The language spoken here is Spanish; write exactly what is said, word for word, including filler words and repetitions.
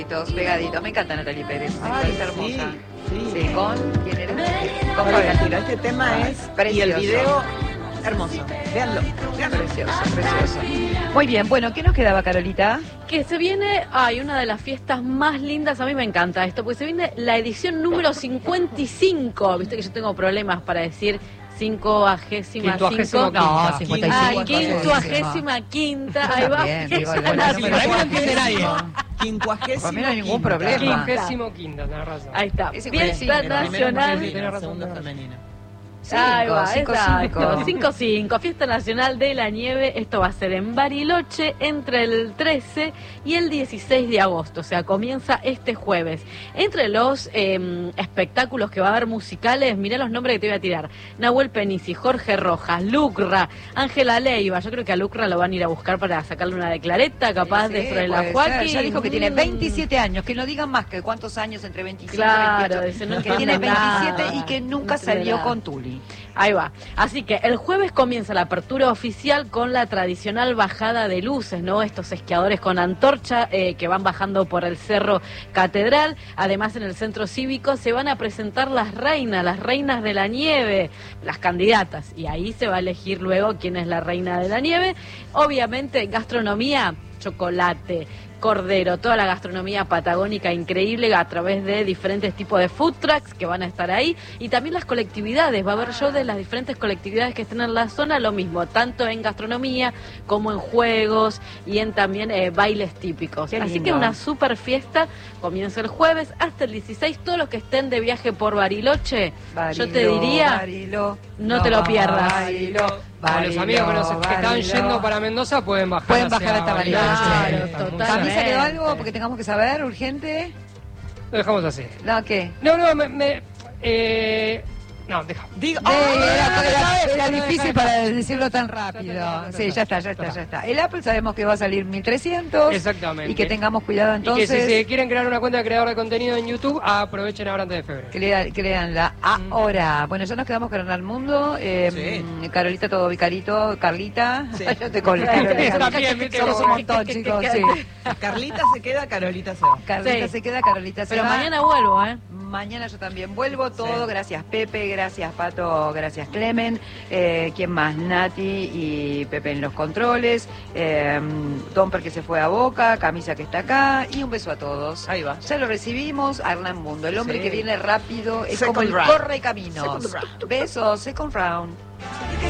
Pegaditos, pegaditos. Me encanta Natalie Pérez, me Ay, parece hermosa. Sí, sí. Sí, con... ¿Quién era? Con Con Fabián. Shakira. Este tema Ay, es... precioso. Y el video, hermoso. Véanlo. Véanlo. Precioso, precioso. Muy bien, bueno, ¿qué nos quedaba, Carolita? Que se viene, hay una de las fiestas más lindas, a mí me encanta esto, porque se viene la edición número cincuenta y cinco. Viste que yo tengo problemas para decir cincuagésima Quincuagésima cinco. quinta. No, cincuenta y cinco. Ay, quincuagésima quinta, ahí va. Bien, digo, Fiesta la- la- nacional. Ahí no entiende nadie. Quincuagésimo. Para mí no hay ningún quinta. problema. Quincuagésimo quinta, tenés razón. Ahí está, Ese fiesta fue el Primero nacional. masculino, Tenés razón, segundo tenés razón. femenino. Ahí va, Cinco, exacto. cinco. cinco cinco, Fiesta Nacional de la Nieve. Esto va a ser en Bariloche entre el trece y el dieciséis de agosto. O sea, comienza este jueves. Entre los eh, espectáculos que va a haber musicales, mirá los nombres que te voy a tirar. Nahuel Penisi, Jorge Rojas, Lucra, Ángela Leiva. Yo creo que a Lucra lo van a ir a buscar para sacarle una declareta, capaz Sí, de sí, Fred la puede Joaquín. ser. Ya dijo que tiene Mm. veintisiete años, que no digan más que cuántos años entre veinticinco Claro, y dice, no veintiocho, que tiene entiende nada. veintisiete y que nunca No entiende salió nada. con Tuli. Ahí va. Así que el jueves comienza la apertura oficial con la tradicional bajada de luces, ¿no? Estos esquiadores con antorcha eh, que van bajando por el Cerro Catedral. Además, en el centro cívico se van a presentar las reinas, las reinas de la nieve, las candidatas. Y ahí se va a elegir luego quién es la reina de la nieve. Obviamente, gastronomía, chocolate, cordero, toda la gastronomía patagónica increíble a través de diferentes tipos de food trucks que van a estar ahí, y también las colectividades, va a haber show de las diferentes colectividades que estén en la zona, lo mismo, tanto en gastronomía como en juegos y en también eh, bailes típicos. Qué Así lindo. que una super fiesta, comienza el jueves hasta el dieciséis, todos los que estén de viaje por Bariloche, yo te Barilo, diría, Barilo, no te lo pierdas. Barilo, Para los amigos que, nos, que estaban Barilo. yendo para Mendoza pueden bajar Pueden hacia bajar hasta Bariloche. Claro, Está muy total. cerca. ¿Camisa quedó algo porque tengamos que saber, urgente? Lo dejamos así. No, ¿qué? No, no, me... me eh, no, deja. Digo, Eh, ¡ah! era, era- era no, difícil deja, para deja. decirlo tan rápido. Ya está, Sí, ya está, ya está, ya está. El Apple sabemos que va a salir mil trescientos. Exactamente. Y que tengamos cuidado Y entonces. que si se quieren crear una cuenta de creador de contenido en YouTube, aprovechen ahora antes de febrero. Crea- créanla ahora. Bueno, ya nos quedamos con el mundo. Eh, Sí. Carolita, todo bicarito. Carlita. Sí. Yo te colgué. Está bien, viste, Somos un como- montón, chicos. Sí. Carlita se queda, Carolita se va. Carolita Sí. se queda, Carolita se Pero va. mañana vuelvo, ¿eh? Mañana yo también vuelvo, todo, Sí. gracias Pepe, gracias Pato, gracias Clemen, eh, ¿quién más? Nati y Pepe en los controles, eh, Domper que se fue a Boca, Camisa que está acá, y un beso a todos. Ahí va. Ya lo recibimos, Arlan Mundo, el hombre Sí. que viene rápido, es Second como el round. corre caminos. Second round. Besos, second round.